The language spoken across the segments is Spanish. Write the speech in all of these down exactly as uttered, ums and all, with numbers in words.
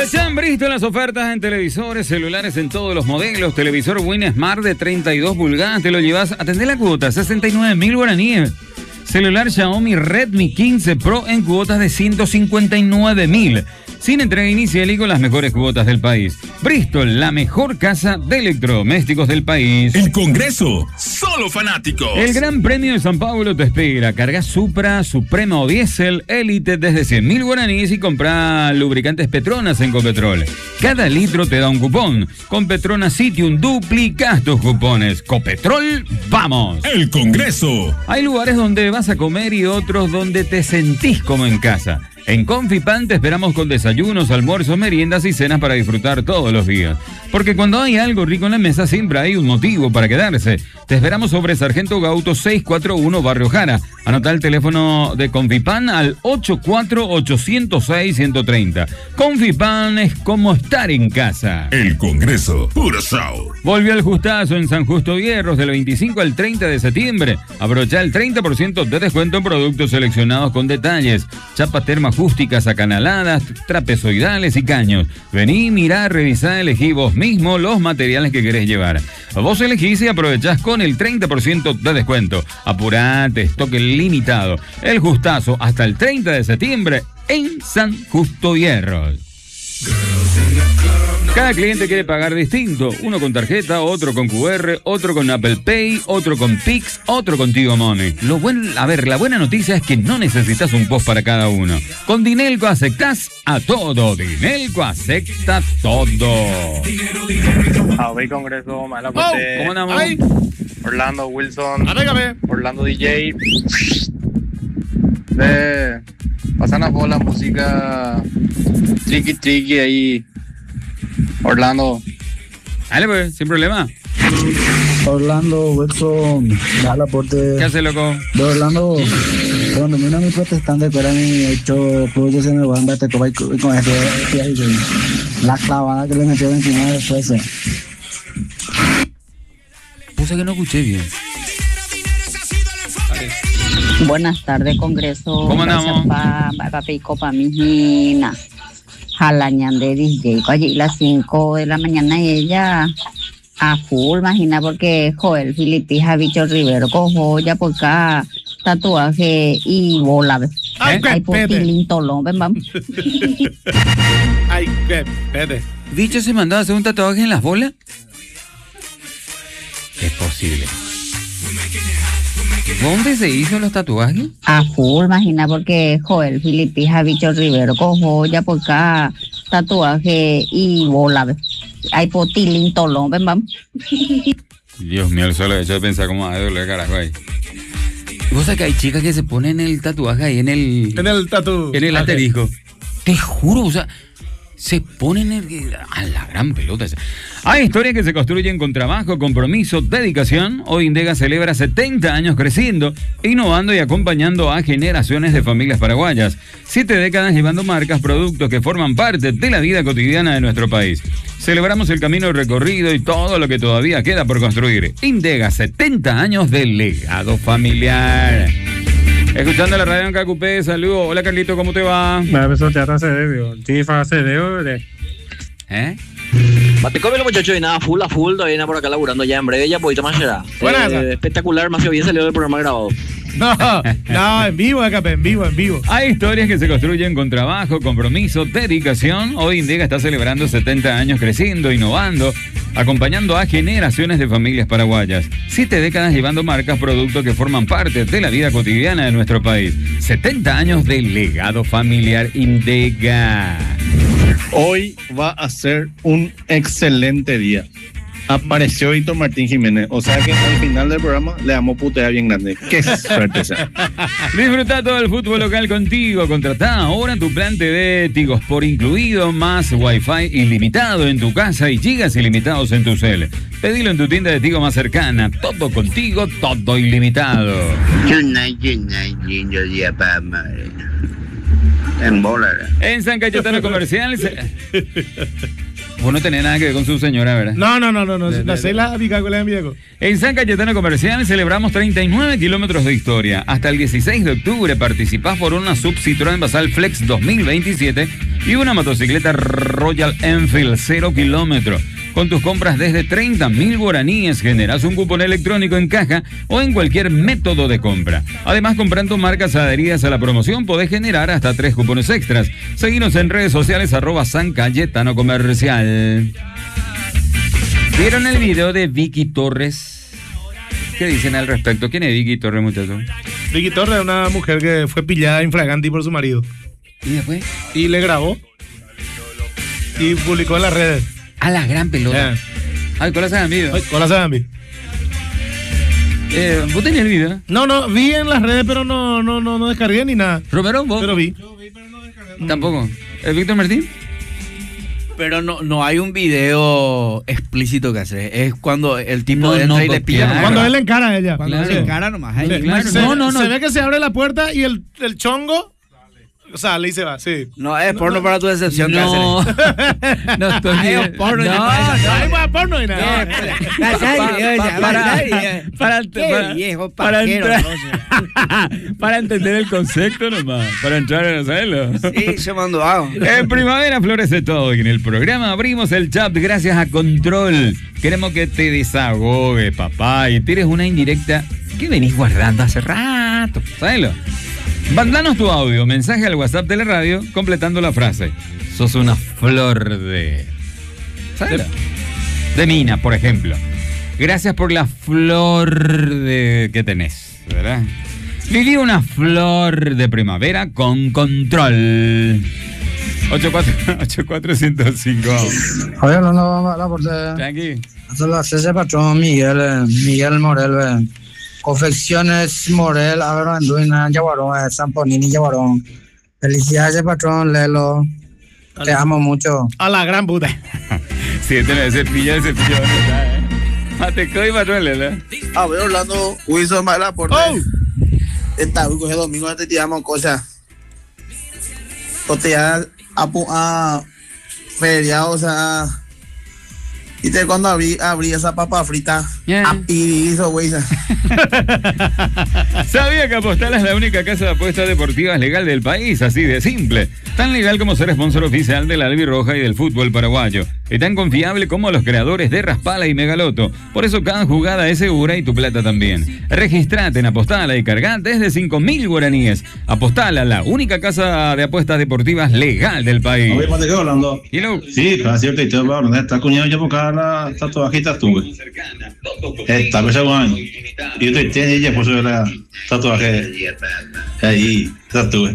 Ya han visto las ofertas en televisores, celulares en todos los modelos. Televisor Win Smart de treinta y dos pulgadas, te lo llevas, atendé la cuota, sesenta y nueve mil guaraníes. Celular Xiaomi Redmi quince Pro en cuotas de ciento cincuenta y nueve mil. Sin entrega inicial y con las mejores cuotas del país. Bristol, la mejor casa de electrodomésticos del país. El Congreso, solo fanáticos. El Gran Premio de San Pablo te espera. Carga Supra, Suprema o Diesel, Elite desde cien mil guaraníes y compra lubricantes Petronas en Copetrol. Cada litro te da un cupón. Con Petronas Citium duplicas tus cupones. Copetrol, ¡vamos! El Congreso. Hay lugares donde vas a comer y otros donde te sentís como en casa. En Confipan te esperamos con desayunos, almuerzos, meriendas y cenas para disfrutar todos los días. Porque cuando hay algo rico en la mesa siempre hay un motivo para quedarse. Te esperamos sobre Sargento Gauto seiscientos cuarenta y uno, Barrio Jara. Anota el teléfono de Confipan al ocho cuatro ocho cero seis, uno tres cero. Confipan es como estar en casa. El Congreso, puro show. Volvió el Justazo en San Justo Hierros del veinticinco al treinta de septiembre. Aprovecha el treinta por ciento de descuento en productos seleccionados con detalles. Chapas termoacústicas acanaladas, trapezoidales y caños. Vení, mirá, revisá, elegí vos mismo los materiales que querés llevar. Vos elegís y aprovechás con el treinta por ciento de descuento. Apurate, estoque limitado. El Justazo hasta el treinta de septiembre en San Justo Hierros. Cada cliente quiere pagar distinto, uno con tarjeta, otro con cu erre, otro con Apple Pay, otro con Pix, otro con Tigo Money. Lo buen, a ver, la buena noticia es que no necesitas un post para cada uno. Con Dinelco aceptás a todo. Dinelco acepta todo. A ver, Congreso, mala Oh, corte. ¿cómo andamos? Ay. Orlando Wilson, Arréglame. Orlando D J. De pasan a la música tricky tricky ahí. Orlando. Dale pues, sin problema. Orlando Wilson, dale aporte. ¿Qué hace, loco? De Orlando, cuando vino mi protestante, que era mi hecho productos en el banda, te toma con este, la clavada que le metió veintinueve veces. Puse que no escuché bien. Buenas tardes, Congreso. ¿Cómo andamos? Para pico para mi hija. Jalañan de D J. Allí las cinco de la mañana y ella a full, imagina, porque Joel Filipe Javicho Rivero cojo ya por acá tatuaje y bola. Ay, ¿Eh? qué Hay por pete. tilín tolón, ven, vamos. Ay, qué pete. ¿Bicho se mandó a hacer un tatuaje en las bolas? Es posible. ¿Dónde se hizo los tatuajes? A full, imagina, porque Joel Filipe Javicho Rivero cojo ya por acá tatuaje y bola. Hay por tilín tolón, ven, vamos. Dios mío, el solo hecho de pensar cómo va a doler carajo ahí. ¿Vos sabés que hay chicas que se ponen el tatuaje ahí en el... En el tatu. En el Ok. asterisco. Te juro, o sea, se ponen el, a la gran pelota. Hay historias que se construyen con trabajo, compromiso, dedicación. Hoy Indega celebra setenta años creciendo, innovando y acompañando a generaciones de familias paraguayas. Siete décadas llevando marcas, productos que forman parte de la vida cotidiana de nuestro país. Celebramos el camino recorrido y todo lo que todavía queda por construir. Indega, setenta años de legado familiar. Escuchando la radio en K Q P, saludos. Hola Carlito, ¿cómo te va? Me empezó a teatro hace digo, tifa hace de ¿Eh? Mate come los muchachos y nada, full a full, todavía viene por acá laburando ya en breve, ya poquito más será. Buenas. Eh, espectacular, más bien salió del programa grabado. No, no, en vivo, acá, en vivo, en vivo. Hay historias que se construyen con trabajo, compromiso, dedicación. Hoy Indega está celebrando setenta años creciendo, innovando, acompañando a generaciones de familias paraguayas. Siete décadas llevando marcas, productos que forman parte de la vida cotidiana de nuestro país. setenta años de legado familiar Indega. Hoy va a ser un excelente día. Apareció Víctor Martín Jiménez. O sea que al final del programa le damos putea bien grande. Qué suerte sea. Disfruta todo el fútbol local contigo. Contratá ahora tu plan T V Tigo Sport incluido, más Wi-Fi ilimitado en tu casa y gigas ilimitados en tu cel. Pedilo en tu tienda de Tigo más cercana. Todo contigo, todo ilimitado. En bola. En San Cayetano Comercial. Se... Vos no tenés nada que ver con su señora, ¿verdad? No, no, no, no, no, no sé la bicacola de viejo. En San Cayetano Comercial celebramos treinta y nueve kilómetros de historia. Hasta el dieciséis de octubre participás por una Sub Citroën Basal Flex dos mil veintisiete y una motocicleta Royal Enfield cero kilómetros. Con tus compras desde treinta mil guaraníes generas un cupón electrónico en caja o en cualquier método de compra. Además, comprando marcas adheridas a la promoción podés generar hasta tres cupones extras. Seguinos en redes sociales arroba San Cayetano Comercial. ¿Vieron el video de Vicky Torres? ¿Qué dicen al respecto? ¿Quién es Vicky Torres, muchachos? Vicky Torres es una mujer que fue pillada infraganti por su marido. ¿Y después? Y le grabó y publicó en las redes. A la gran pelota. Eh. Ay, ¿cuál es el video? Ay, ¿cuál es el video? Eh, ¿Vos tenías el video? No, no, vi en las redes, pero no, no, no, no descargué ni nada. ¿Romero, vos? Pero vi. Tampoco. ¿El Víctor Martín? Pero no, no hay un video explícito que hacer. Es cuando el tipo No, entra no, y le pilla. claro. Cuando él le encara a ella. Cuando Claro. le encara nomás. Ahí, Le- claro. se, No, no, no. se ve que se abre la puerta y el, el chongo sale y se va, sí. No, es porno para tu decepción. No. No estoy Ay, bien. es porno, No, ya no, parece. No hay más porno y nada. Pa- pa- para, para, para, viejo para pajero, entrar- no para entender el concepto nomás, para entrar a saberlo. Sí, se mandó agua. En primavera florece todo y en el programa abrimos el chat gracias a Control. Queremos que te desahogues, papá, y tires una indirecta que venís guardando hace rato. ¿Sabelo? Mandanos tu audio, mensaje al WhatsApp de la radio completando la frase. Sos una flor de... ¿Sabelo? De mina, por ejemplo. Gracias por la flor de que tenés, ¿verdad? Viví una flor de primavera con Control. ochenta y cuatro ciento cinco. Oye, hablando de la porte. Tranqui. Hasta ese patrón Miguel, eh, Miguel Morel, eh. Confecciones Morel, a ver, Anduina, Yaguarón, eh, San Ponini, Yaguarón. Felicidades, patrón Lelo. Te amo mucho. A la gran puta. Sí, este no es cepillo, el cepillo. ¿Eh? Mateco y patrón, ¿verdad? A ver, Orlando, Wilson, más la porte. Oh. Esta vez coge domingo, te tiramos cosas. O te a, a feriado, o sea. Y te cuando abrí, abrí esa papa frita, Yeah. a pirizo, güey. ¿Sabía que Apostal es la única casa de apuestas deportivas legal del país? Así de simple. Tan legal como ser sponsor oficial de la Albirroja y del fútbol paraguayo. Y tan confiable como los creadores de Raspala y Megaloto. Por eso cada jugada es segura y tu plata también. Registrate en Apostala y cargá desde cinco mil guaraníes. Apostala, la única casa de apuestas deportivas legal del país. Oye, ¿te quedo hablando? Hello. Sí, para cierto, y te va a hablar. Está cuñado ya por acá la tatuajita tú. Está pues aguán. Y yo te tiene ella por sobre la tatuaje. Ahí, tatuaje.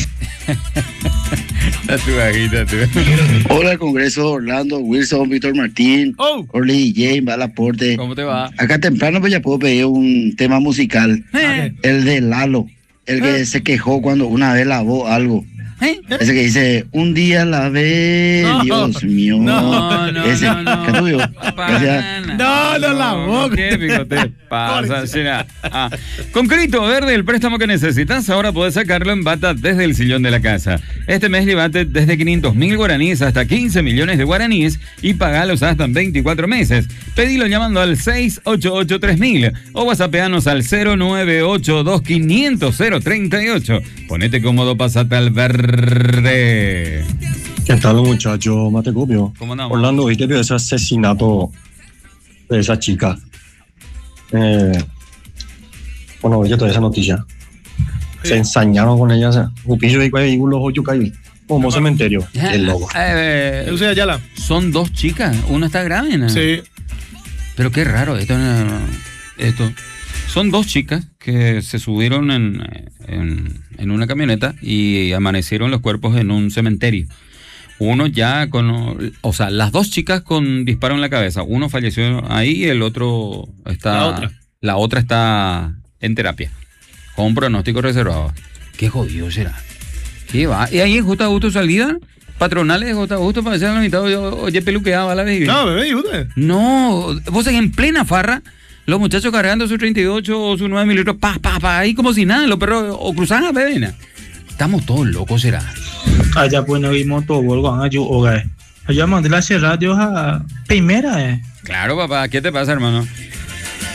Tatuajita tú. Hola, Congreso Orlando, Wilson, Víctor Martín, Oh. Orly D J, Balaporte. ¿Cómo te va? Acá temprano pues ya puedo pedir un tema musical. Eh. El de Lalo, el que se quejó cuando una vez lavó algo. ¿Eh? Ese que dice, un día la ve, No. Dios mío. No, no, Ese, no, no. ¿qué tuyo? Gracias. No, no la boca. ¿Qué pico te pasa, Shira? Ah. Con Crédito Verde, el préstamo que necesitas, ahora podés sacarlo en bata desde el sillón de la casa. Este mes llévate desde quinientos mil guaraníes hasta quince millones de guaraníes y pagalos hasta en veinticuatro meses. Pedilo llamando al seis ocho ocho tres mil o whatsappeanos al cero nueve ocho dos quinientos cero treinta y ocho. Ponete cómodo, pasate al verde. ¿Qué tal, muchacho? Matecopio. ¿Cómo andamos? Orlando, ¿viste de ese asesinato de esa chica? Eh, bueno, yo toda esa noticia. Se ensañaron con ella. O sea, un pillo de vehículos ocho caí. Como cementerio. El loco. Eh, Yo soy Ayala. son dos chicas, una está grave, ¿no? Sí. Pero qué raro esto, no, esto. Son dos chicas que se subieron en, en, en una camioneta y amanecieron los cuerpos en un cementerio. Uno ya con, o sea, las dos chicas con disparo en la cabeza. Uno falleció ahí y el otro está, La otra. la otra está en terapia, con un pronóstico reservado. Qué jodido será. ¿Qué va? Y ahí en Justo Augusto salida, patronales de Justo Augusto para hacer la mitad, oye, peluqueaba la baby. No, bebé, ¿y usted? No, vos en plena farra, los muchachos cargando su treinta y ocho o su nueve mililitros, pa, pa, pa, ahí como si nada, los perros, o cruzaban, bebé. Estamos todos locos, será. Allá pues no vimos todo algo a yo hogar. Allá mandé la radio a primera, eh. Claro, papá, ¿qué te pasa, hermano?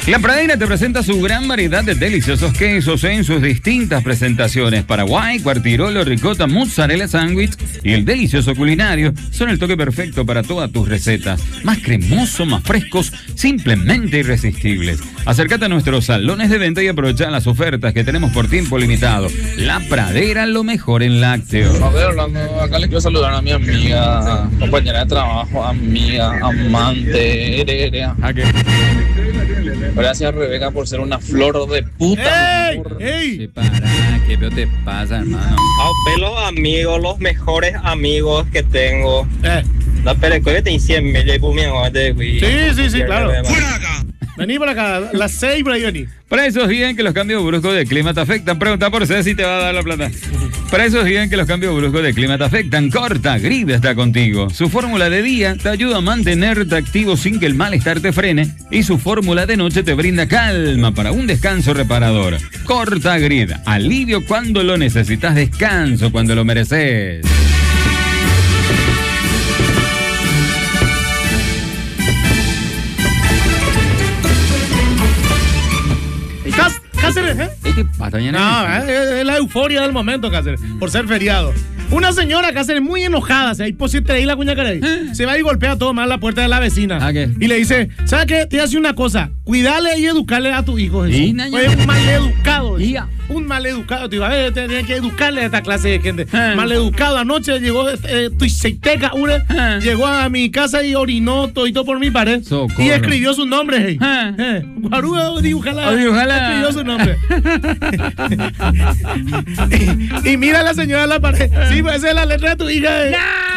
La Pradera te presenta su gran variedad de deliciosos quesos en sus distintas presentaciones. Paraguay, cuartirolo, ricota, mozzarella sándwich y el delicioso culinario son el toque perfecto para todas tus recetas. Más cremosos, más frescos, simplemente irresistibles. Acércate a nuestros salones de venta y aprovecha las ofertas que tenemos por tiempo limitado. La Pradera, lo mejor en lácteos. A ver, Orlando, acá le quiero saludar a mi amiga, compañera de trabajo, amiga, amante, heredera. Gracias, Rebeca, por ser una flor de puta. ¡Ey! ¡Ey! ¿Qué para? ¿Qué peor te pasa, hermano? A los amigos, los mejores amigos que tengo. Eh. La película te hicieron me llevo mi aguante, güey. Sí, sí, sí, claro. ¡Fuera acá! Vení para acá, las seis por ahí vení. Para esos días en que los cambios bruscos de clima te afectan, pregunta por Ceci si te va a dar la plata. Para esos días en que los cambios bruscos de clima te afectan, Corta Grid está contigo. Su fórmula de día te ayuda a mantenerte activo sin que el malestar te frene y su fórmula de noche te brinda calma para un descanso reparador. Corta Grid, alivio cuando lo necesitas, descanso cuando lo mereces. Cáceres, ¿eh? No, es la euforia del momento, Cáceres, por ser feriado. Una señora, Cáceres, muy enojada, se va a ahí la cuña caray. Se va y golpea todo mal la puerta de la vecina. Y le dice, ¿sabes qué? Te hace una cosa, cuidarle y educarle a tu hijo. Es un mal educado. Un mal educado, te iba a ver, tenía que educarle a esta clase de gente. Mal educado. Anoche llegó eh, tu seiteca, una, llegó a mi casa y orinó todito por mi pared. Socorro. Y escribió su nombre. Hey. Eh, Guarúa, dibujala. Escribió su nombre. y, y mira a la señora en la pared. Sí, pues esa es la letra de tu hija. Eh.